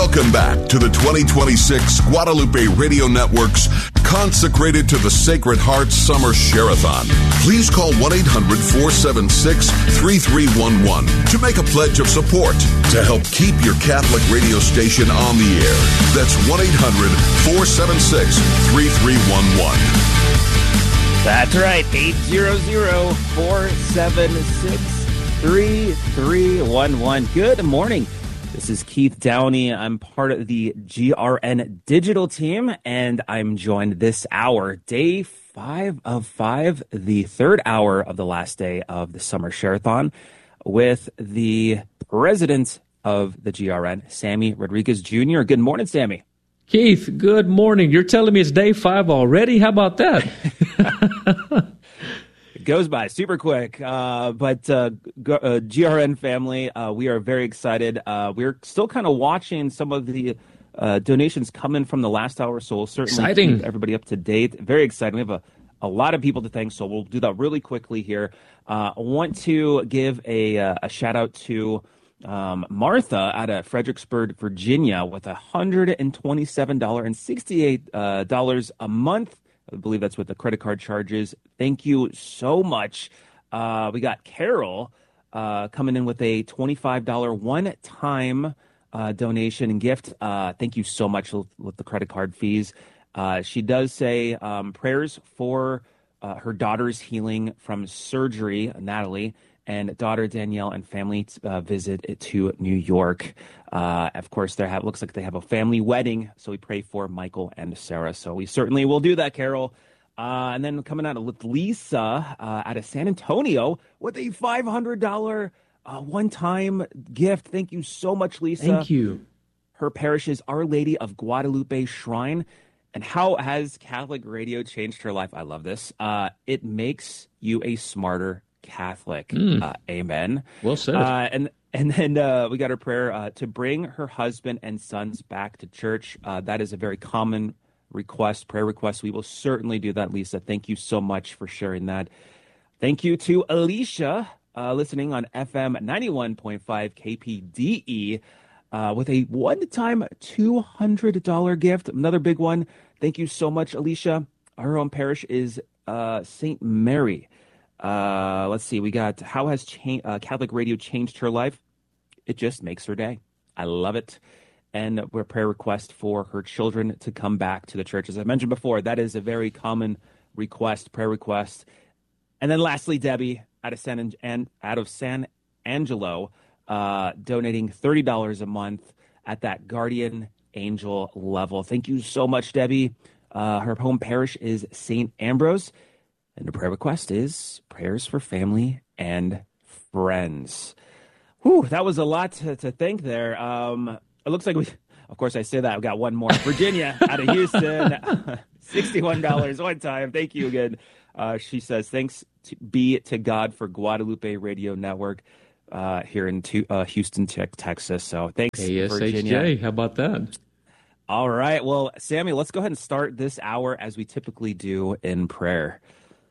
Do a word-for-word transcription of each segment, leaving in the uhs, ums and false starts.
Welcome back to the twenty twenty-six Guadalupe Radio Network's Consecrated to the Sacred Heart Summer Share-a-thon. Please call one eight hundred four seven six three three one one to make a pledge of support to help keep your Catholic radio station on the air. That's one eight hundred four seven six three three one one. That's right, eight hundred four seven six three three one one. Good morning. This is Keith Downey. I'm part of the G R N digital team, and I'm joined this hour, day five of five, the third hour of the last day of the Summer Share-a-thon, with the president of the G R N, Sammy Rodriguez Junior Good morning, Sammy. Keith, good morning. You're telling me it's day five already? How about that? It goes by super quick, uh, but uh, G- uh, G R N family, uh, we are very excited. Uh, we're still kind of watching some of the uh, donations come in from the last hour, so we'll certainly Exciting. keep everybody up to date. Very exciting. We have a, a lot of people to thank, so we'll do that really quickly here. Uh, I want to give a, uh, a shout out to um, Martha out of Fredericksburg, Virginia, with one hundred twenty-seven dollars and sixty-eight cents a month. I believe that's what the credit card charges. Thank you so much. Uh, we got Carol uh, coming in with a twenty-five dollars one-time uh, donation and gift. Uh, thank you so much with, with the credit card fees. Uh, she does say um, prayers for uh, her daughter's healing from surgery, Natalie, and daughter Danielle and family uh, visit to New York. Uh, of course, there have, looks like they have a family wedding, so we pray for Michael and Sarah. So we certainly will do that, Carol. Uh, and then coming out with Lisa uh, out of San Antonio with a five hundred dollars uh, one-time gift. Thank you so much, Lisa. Thank you. Her parish is Our Lady of Guadalupe Shrine. And how has Catholic radio changed her life? I love this. Uh, it makes you a smarter Catholic. Mm. Uh, amen. Well said. Uh, and and then uh, we got her prayer uh, to bring her husband and sons back to church. Uh, that is a very common request, prayer request. We will certainly do that, Lisa. Thank you so much for sharing that. Thank you to Alicia, uh, listening on F M ninety-one point five K P D E, uh, with a one-time two hundred dollars gift. Another big one. Thank you so much, Alicia. Her home parish is uh, Saint Mary. Uh, let's see. We got how has cha- uh, Catholic radio changed her life? It just makes her day. I love it. And we're prayer request for her children to come back to the church. As I mentioned before, that is a very common request, prayer request. And then lastly, Debbie out of San and out of San Angelo, uh, donating thirty dollars a month at that guardian angel level. Thank you so much, Debbie. Uh, her home parish is Saint Ambrose. And the prayer request is prayers for family and friends. Whew, that was a lot to, to thank there. Um, it looks like we, of course, I say that. I've got one more. Virginia out of Houston, sixty-one dollars one time. Thank you again. Uh, she says, thanks to, be to God for Guadalupe Radio Network uh, here in to, uh, Houston, Texas. So thanks, A S H J. Virginia. How about that? All right. Well, Sammy, let's go ahead and start this hour as we typically do in prayer.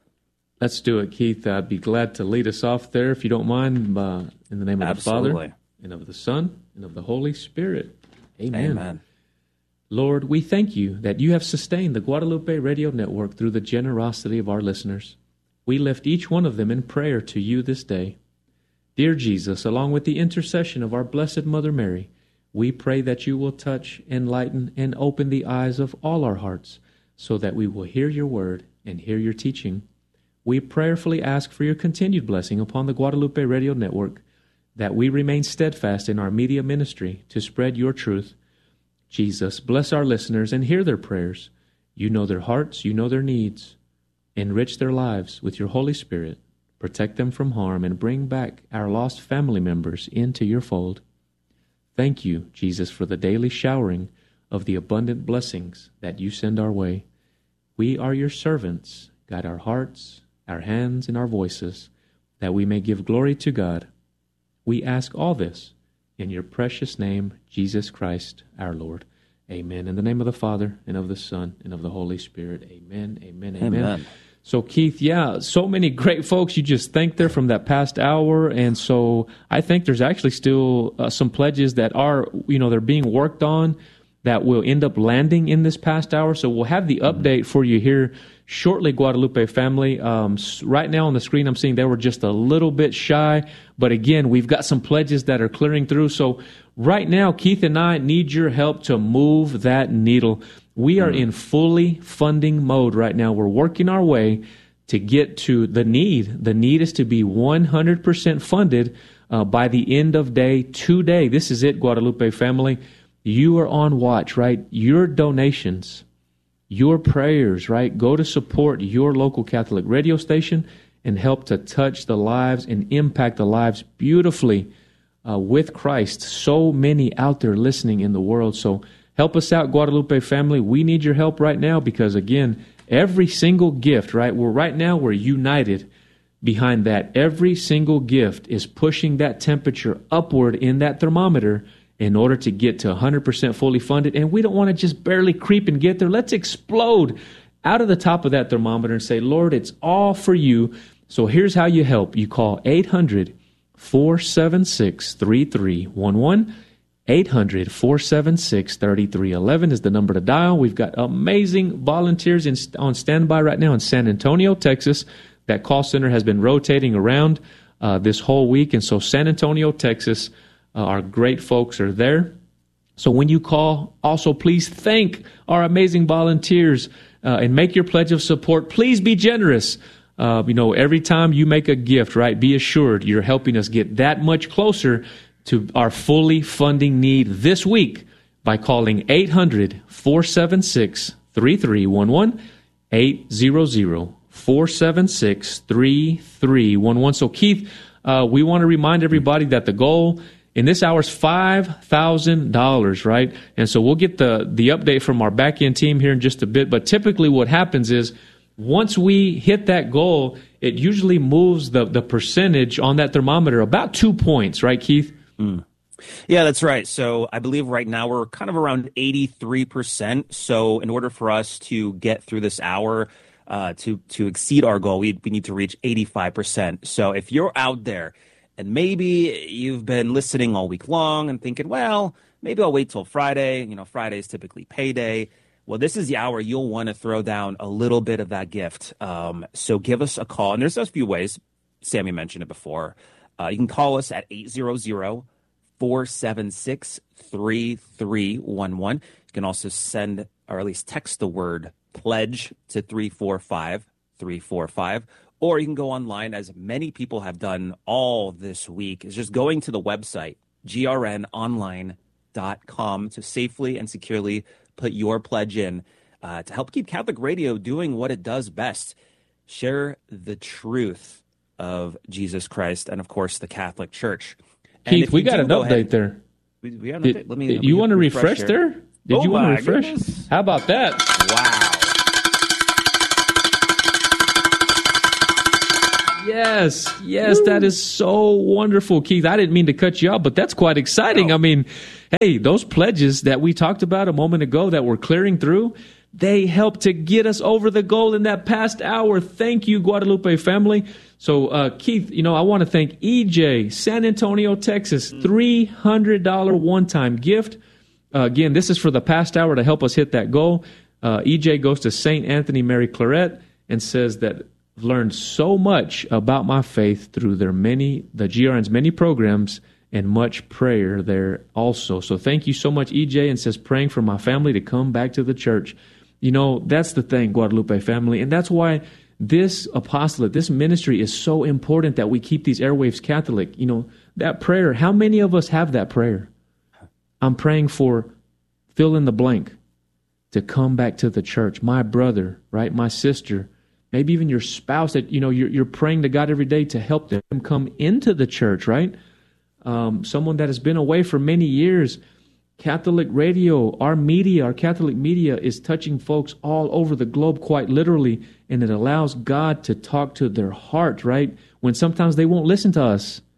Let's do it, Keith. I'd be glad to lead us off there, if you don't mind, uh, in the name of Absolutely. the Father, and of the Son, and of the Holy Spirit. Amen. Amen. Lord, we thank you that you have sustained the Guadalupe Radio Network through the generosity of our listeners. We lift each one of them in prayer to you this day. Dear Jesus, along with the intercession of our Blessed Mother Mary, we pray that you will touch, enlighten, and open the eyes of all our hearts so that we will hear your word and hear your teaching. We prayerfully ask for your continued blessing upon the Guadalupe Radio Network, that we remain steadfast in our media ministry to spread your truth. Jesus, bless our listeners and hear their prayers. You know their hearts, you know their needs. Enrich their lives with your Holy Spirit. Protect them from harm and bring back our lost family members into your fold. Thank you, Jesus, for the daily showering of the abundant blessings that you send our way. We are your servants. Guide our hearts, our hands, and our voices, that we may give glory to God. We ask all this in your precious name, Jesus Christ, our Lord. Amen. In the name of the Father, and of the Son, and of the Holy Spirit. Amen, amen, amen. Amen. So, Keith, yeah, so many great folks you just thanked there from that past hour. And so I think there's actually still uh, some pledges that are, you know, they're being worked on that will end up landing in this past hour. So we'll have the update for you here shortly, Guadalupe family. Um, right now on the screen, I'm seeing they were just a little bit shy. But again, we've got some pledges that are clearing through. So right now, Keith and I need your help to move that needle. We are in fully funding mode right now. We're working our way to get to the need. The need is to be one hundred percent funded uh, by the end of day today. This is it, Guadalupe family. You are on watch, right? Your donations, your prayers, right? Go to support your local Catholic radio station and help to touch the lives and impact the lives beautifully uh, with Christ. So many out there listening in the world. So help us out, Guadalupe family. We need your help right now because, again, every single gift, right? We're right now, we're united behind that. Every single gift is pushing that temperature upward in that thermometer in order to get to one hundred percent fully funded. And we don't want to just barely creep and get there. Let's explode out of the top of that thermometer and say, Lord, it's all for you. So here's how you help. You call eight hundred, four seven six, three three one one. eight hundred, four seven six, three three one one is the number to dial. We've got amazing volunteers in, on standby right now in San Antonio, Texas. That call center has been rotating around uh, this whole week. And so San Antonio, Texas, uh, our great folks are there. So when you call, also please thank our amazing volunteers uh, and make your pledge of support. Please be generous. Uh, you know, every time you make a gift, right, be assured you're helping us get that much closer to our fully funding need this week by calling eight hundred, four seven six, three three one one, eight hundred, four seven six, three three one one. So, Keith, uh, we want to remind everybody that the goal in this hour is five thousand dollars, right? And so we'll get the, the update from our back-end team here in just a bit. But typically what happens is once we hit that goal, it usually moves the, the percentage on that thermometer about two points, right, Keith? Mm. Yeah, that's right. So I believe right now we're kind of around eighty-three percent. So in order for us to get through this hour, uh, to, to exceed our goal, we, we need to reach eighty-five percent. So if you're out there and maybe you've been listening all week long and thinking, well, maybe I'll wait till Friday. You know, Friday is typically payday. Well, this is the hour you'll want to throw down a little bit of that gift. Um, so give us a call. And there's a few ways. Sammy mentioned it before. Uh, you can call us at eight hundred, four seven six, three three one one. You can also send, or at least text the word pledge to three four five, three four five. Or you can go online, as many people have done all this week, is just going to the website, G R N online dot com, to safely and securely put your pledge in uh, to help keep Catholic radio doing what it does best. Share the truth of Jesus Christ and, of course, the Catholic Church. Keith, we got an go update ahead, there. We, we have an Did, update. Let me, did let me you want to refresh refresh there? Did oh you want to refresh? Goodness. How about that? Wow. Yes, yes, Woo. That is so wonderful, Keith. I didn't mean to cut you off, but that's quite exciting. No. I mean, hey, those pledges that we talked about a moment ago that we're clearing through, they helped to get us over the goal in that past hour. Thank you, Guadalupe family. So, uh, Keith, you know, I want to thank E J, San Antonio, Texas, three hundred dollars one-time gift. Uh, again, this is for the past hour to help us hit that goal. Uh, E J goes to Saint Anthony Mary Claret and says that I've learned so much about my faith through their many, the G R N's many programs and much prayer there also. So thank you so much, E J, and says praying for my family to come back to the church. You know, that's the thing, Guadalupe family, and that's why this apostolate, this ministry is so important that we keep these airwaves Catholic. You know, that prayer, how many of us have that prayer? I'm praying for fill in the blank to come back to the church. My brother, right? My sister, maybe even your spouse that, you know, you're, you're praying to God every day to help them come into the church, right? Um, someone that has been away for many years. Catholic radio, our media, our Catholic media is touching folks all over the globe quite literally, and it allows God to talk to their heart, right? When sometimes they won't listen to us.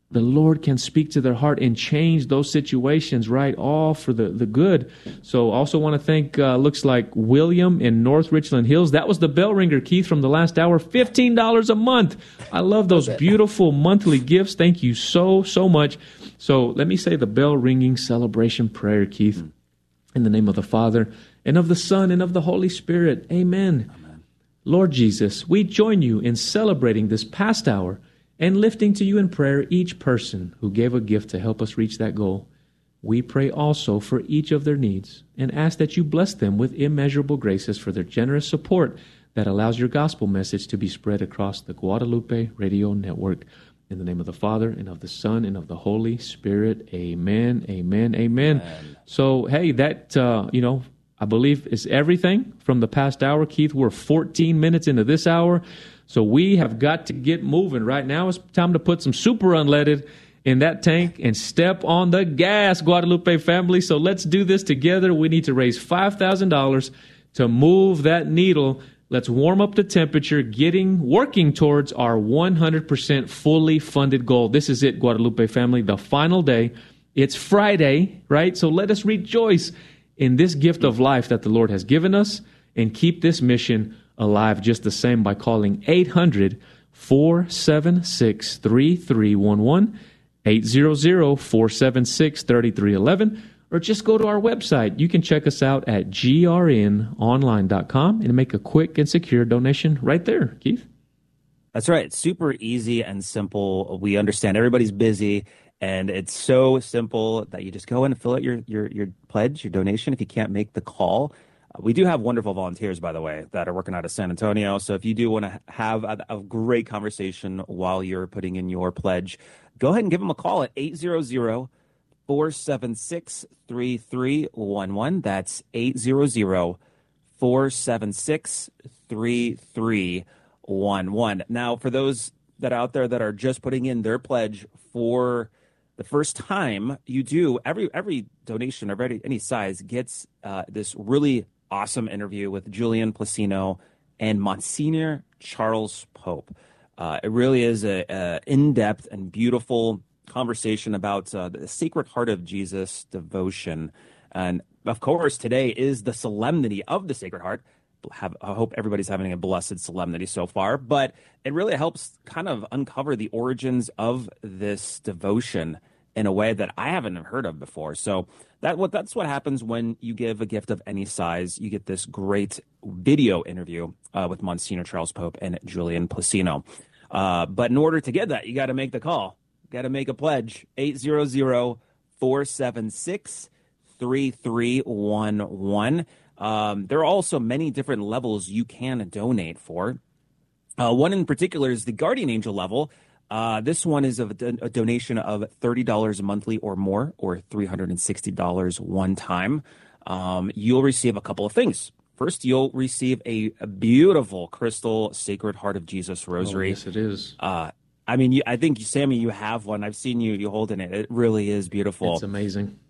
the Lord can speak to their heart and change those situations, right, all for the, the good. So also want to thank, uh, looks like William in North Richland Hills. That was the bell ringer, Keith, from the last hour, fifteen dollars a month. I love those beautiful monthly gifts. Thank you so, so much. So let me say the bell ringing celebration prayer, Keith. In the name of the Father, and of the Son, and of the Holy Spirit. Amen. Amen. Lord Jesus, we join you in celebrating this past hour and lifting to you in prayer each person who gave a gift to help us reach that goal. We pray also for each of their needs and ask that you bless them with immeasurable graces for their generous support that allows your gospel message to be spread across the Guadalupe Radio Network. In the name of the Father, and of the Son, and of the Holy Spirit. Amen, amen, amen. Amen. So, hey, that, uh, you know, I believe is everything from the past hour. Keith, we're fourteen minutes into this hour. So we have got to get moving. Right now it's time to put some super unleaded in that tank and step on the gas, Guadalupe family. So let's do this together. We need to raise five thousand dollars to move that needle. Let's warm up the temperature, getting, working towards our one hundred percent fully funded goal. This is it, Guadalupe family, the final day. It's Friday, right? So let us rejoice in this gift of life that the Lord has given us and keep this mission alive just the same by calling eight hundred, four seven six, three three one one, eight hundred, four seven six, three three one one, or just go to our website. You can check us out at G R N online dot com and make a quick and secure donation right there, Keith. That's right. It's super easy and simple. We understand everybody's busy, and it's so simple that you just go in and fill out your, your, your pledge, your donation, if you can't make the call. Uh, we do have wonderful volunteers, by the way, that are working out of San Antonio. So if you do want to have a, a great conversation while you're putting in your pledge, go ahead and give them a call at eight hundred, four seven six, three three one one. That's eight hundred, four seven six, three three one one. Now, for those that are out there that are just putting in their pledge for the first time, you do, every every donation of any, any size gets uh, this really awesome interview with Julian Placino and Monsignor Charles Pope. Uh, it really is a, a in-depth and beautiful conversation about uh, the Sacred Heart of Jesus devotion. And of course, today is the solemnity of the Sacred Heart. Have, I hope everybody's having a blessed solemnity so far, but it really helps kind of uncover the origins of this devotion in a way that I haven't heard of before. So that what that's what happens when you give a gift of any size. You get this great video interview uh, with Monsignor Charles Pope and Julian Placino. Uh, but in order to get that, you got to make the call. Got to make a pledge. eight hundred, four seven six, three three one one. Um, there are also many different levels you can donate for. Uh, one in particular is the Guardian Angel level. Uh, this one is a, a donation of thirty dollars monthly or more, or three hundred sixty dollars one time. Um, you'll receive a couple of things. First, you'll receive a, a beautiful crystal Sacred Heart of Jesus rosary. Oh, yes, it is. Uh, I mean, you, I think, Sammy, you have one. I've seen you, you holding it. It really is beautiful. It's amazing.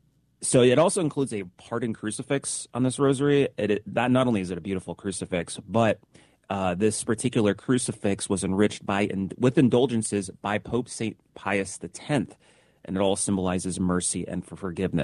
So it also includes a pardon crucifix on this rosary. It, it, that not only is it a beautiful crucifix, but uh, this particular crucifix was enriched by in, with indulgences by Pope Saint Pius the tenth, and it all symbolizes mercy and for forgiveness.